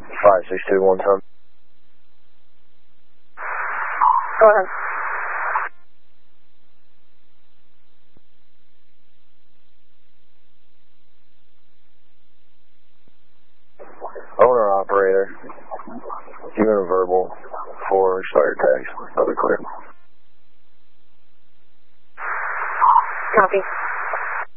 562 one time. Go ahead. Owner operator, give me a verbal for start tags. Other clear. Copy.